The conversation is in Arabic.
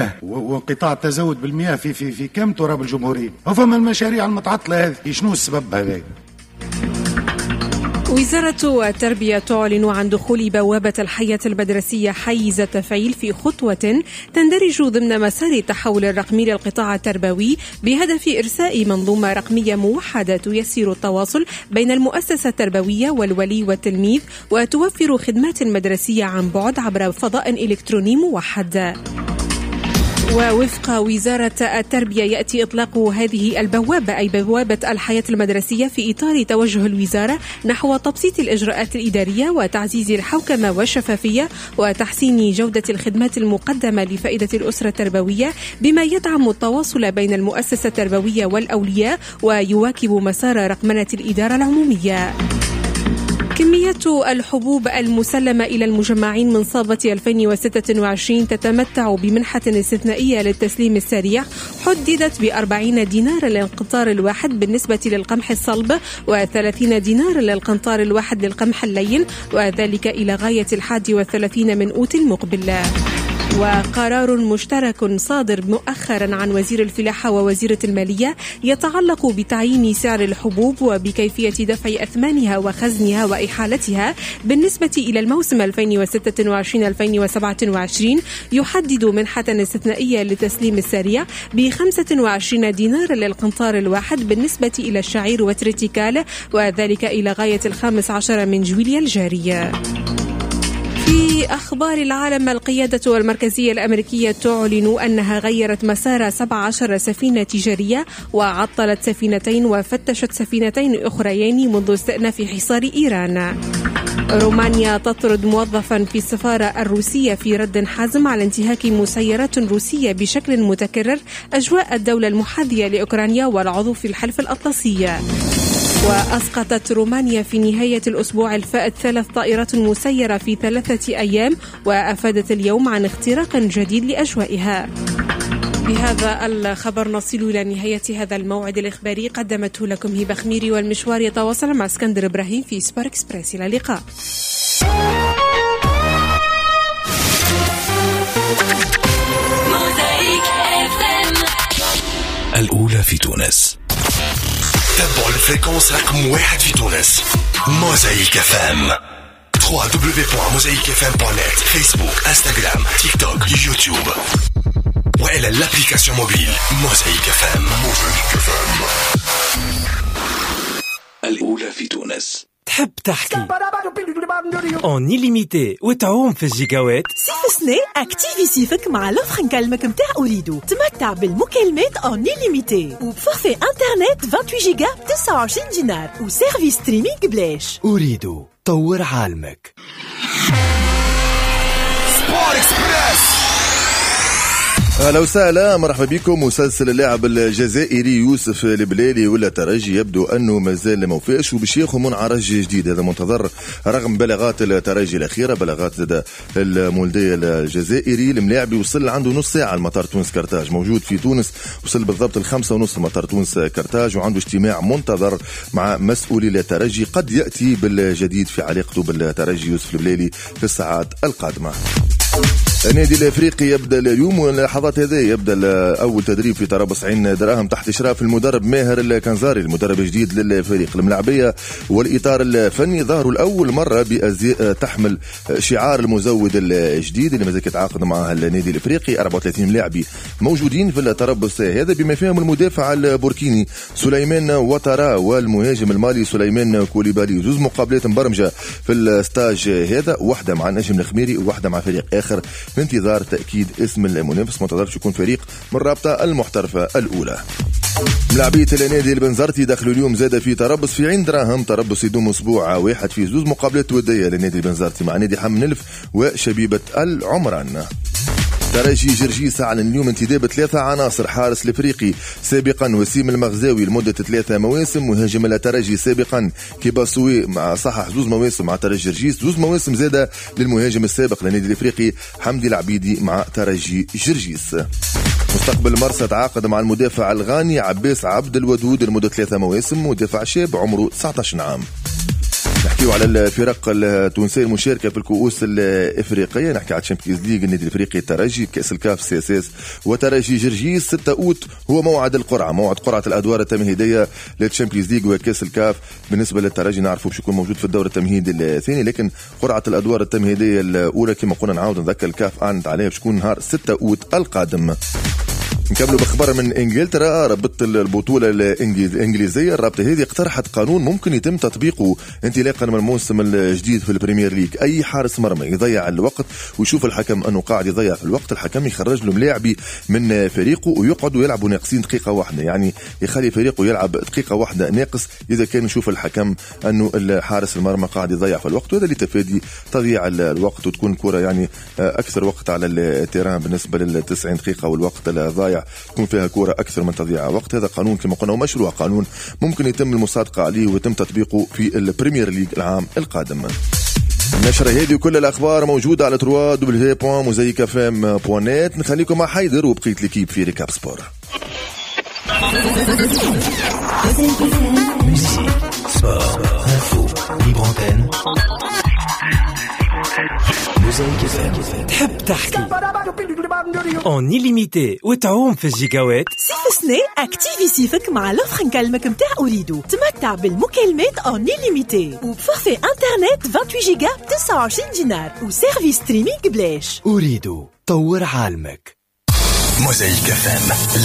وانقطاع التزود بالمياه في كم تراب الجمهورية. وفما المشاريع المتعطلة هذه شنو السبب هذا؟ وزارة التربية تعلن عن دخول بوابة الحياة المدرسية حيز تفعيل في خطوة تندرج ضمن مسار التحول الرقمي للقطاع التربوي بهدف إرساء منظومة رقمية موحدة تيسر التواصل بين المؤسسة التربوية والولي والتلميذ وتوفر خدمات مدرسية عن بعد عبر فضاء إلكتروني موحد. ووفق وزارة التربية يأتي إطلاق هذه البوابة أي بوابة الحياة المدرسية في إطار توجه الوزارة نحو تبسيط الإجراءات الإدارية وتعزيز الحوكمة والشفافية وتحسين جودة الخدمات المقدمة لفائدة الأسرة التربوية بما يدعم التواصل بين المؤسسة التربوية والأولياء ويواكب مسار رقمنة الإدارة العمومية. كمية الحبوب المسلمة إلى المجمعين من صابة 2026 تتمتع بمنحة استثنائية للتسليم السريع حددت ب40 دينار للقنطار الواحد بالنسبة للقمح الصلب و30 دينار للقنطار الواحد للقمح اللين وذلك إلى غاية 31 من أوت المقبل. وقرار مشترك صادر مؤخرا عن وزير الفلاحة ووزيرة المالية يتعلق بتعيين سعر الحبوب وبكيفية دفع أثمانها وخزنها وإحالتها بالنسبة إلى الموسم 2026-2027 يحدد منحة استثنائية للتسليم السريع ب25 دينار للقنطار الواحد بالنسبة إلى الشعير والتريتيكال وذلك إلى غاية 15 من جويليا الجارية. في أخبار العالم، القيادة المركزية الأمريكية تعلن أنها غيرت مسار 17 سفينة تجارية وعطلت سفينتين وفتشت سفينتين أخريين منذ استئناف حصار إيران. رومانيا تطرد موظفا في السفارة الروسية في رد حازم على انتهاك مسيرات روسية بشكل متكرر أجواء الدولة المحاذية لأوكرانيا والعضو في الحلف الأطلسي. وأسقطت رومانيا في نهاية الأسبوع الفائت 3 طائرات مسيرة في 3 أيام وأفادت اليوم عن اختراق جديد لأجوائها. بهذا الخبر نصل إلى نهاية هذا الموعد الإخباري قدمته لكم هبة خميري، والمشوار يتواصل مع اسكندر إبراهيم في سبار إكسبريس. إلى اللقاء. الأولى في تونس. تابعوا الفريكونس رقم 1 في تونس. موزايك FM. www.mosaicfm.net. فيسبوك، انستغرام، تيك توك، يوتيوب. وإلى الابليكاسيون موبيل موزايك FM. الأولى في تونس. تحب تحكي اون إليميتي وتعوم في الجيجاوات؟ سيف سني اكتيفي سيفك مع لوفر نكلمك متاع أريدو. تمتع بالمكالمات اون إليميتي وبفورفي انترنت 28 جيجا ب 29 دينار وسيرفيس ستريمينغ بلاش. أريدو طور عالمك. سبور إكسبريس. أهلا وسهلا، مرحبا بكم. مسلسل اللاعب الجزائري يوسف البلالي ولا ترجي يبدو أنه مازال ما وفاش وباش ياخذ منعرج جديد. هذا منتظر رغم بلاغات الترجي الأخيرة، بلاغات زاد المولدية الجزائري. الملاعب يوصل عنده نص ساعة المطار تونس كرتاج، موجود في تونس، وصل بالضبط 5:30 مطار تونس كرتاج، وعنده اجتماع منتظر مع مسؤولي الترجي قد يأتي بالجديد في علاقته بالترجي يوسف البلالي في الساعات القادمة. النادي الافريقي يبدا اليوم واللحظات هذه يبدا اول تدريب في طرابلس عين دراهم تحت اشراف المدرب ماهر الكنزاري، المدرب الجديد للفريق. الملاعبيه والاطار الفني ظهروا لاول مره بازياء تحمل شعار المزود الجديد اللي مازال يتعاقد معها النادي الافريقي. 34 لاعبي موجودين في طرابلس هذا بما فيهم المدافع البوركيني سليمان وترا والمهاجم المالي سليمان كوليبالي. زوز مقابلات مبرمجه في الستاج هذا، واحده مع النجم الخميري وواحده مع فريق اخر، في انتظار تأكيد اسم المنافس. منتظر يكون فريق من الرابطة المحترفة الأولى. ملاعبية النادي البنزرتي دخلوا اليوم زاد في طرابلس في عين دراهم. طرابلس يدوم أسبوع واحد في زوز مقابلات ودية للنادي البنزرتي مع نادي حمنلف وشبيبة العمران. ترجي جرجيس أعلن اليوم انتداب 3 عناصر. حارس الافريقي سابقا وسيم المغزاوي لمدة 3 مواسم. مهاجم الترجي سابقا كيباسوي مع صحح 2 مواسم مع ترجي جرجيس. 2 مواسم زادة للمهاجم السابق للنادي الافريقي حمدي العبيدي مع ترجي جرجيس. مستقبل مرسى تعاقد مع المدافع الغاني عباس عبد الودود لمدة 3 مواسم، مدافع شاب عمره 19 عام. نحكيو على الفرق التونسيه المشاركه في الكؤوس الافريقيه. نحكي على الشامبيونز ليج، النادي الافريقي الترجي، كاس الكاف سي اس اس وترجي جرجيس. 6 أوت هو موعد القرعه، موعد قرعه الادوار التمهيديه للشامبيونز ليج وكاس الكاف. بالنسبه للترجي نعرفوا باش يكون موجود في الدور التمهيدي الثاني، لكن قرعه الادوار التمهيديه الاولى كما قلنا نعاود نذكر الكاف اعلنت عليها باش تكون نهار 6 أوت القادم. نكملوا بخبر من انجلترا. رابطه البطوله الانجليزيه الرابطه هذه اقترحت قانون ممكن يتم تطبيقه انطلاقا من الموسم الجديد في البريمير ليج. اي حارس مرمى يضيع الوقت ويشوف الحكم انه قاعد يضيع في الوقت، الحكم يخرج له ملاعبي من فريقه ويقعدوا يلعبوا ناقصين دقيقه واحده، يعني يخلي فريقه يلعب دقيقه واحده ناقص اذا كان يشوف الحكم انه الحارس المرمى قاعد يضيع في الوقت، وهذا لتفادي تضييع الوقت وتكون الكره يعني اكثر وقت على التيران بالنسبه لل 90 دقيقه والوقت الضايع تكون فيها كرة أكثر من تضييع وقت. هذا قانون كما قلنا ومشروع قانون ممكن يتم المصادقة عليه ويتم تطبيقه في البريمير ليج العام القادم. النشرة هذه وكل الأخبار موجودة على www.mozaikafm.net. نخليكم مع حيدر وبقية الكيب في ريكاب سبور. تحب تحكي اون إليميتي وتعوم في الجيجاوات؟ صيف سنة اكتيفي صيفك مع لوفر نكلمك متاع أريدو. تمتع بالمكالمات اون إليميتي وبفورفي انترنت 28 جيجا ب 29 دينار وسيرفيس ستريمينغ بلاش. أريدو طور عالمك. موزايك FM.